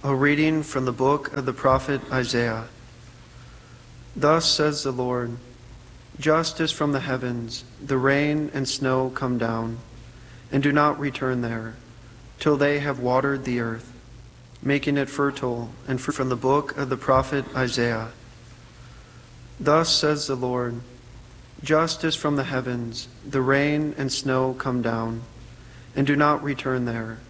A reading from the book of the prophet Isaiah. Thus says the Lord, justice from the heavens, the rain and snow come down, and do not return there, till they have watered the earth, making it fertile, and from the book of the prophet Isaiah. Thus says the Lord, justice from the heavens, the rain and snow come down, and do not return there,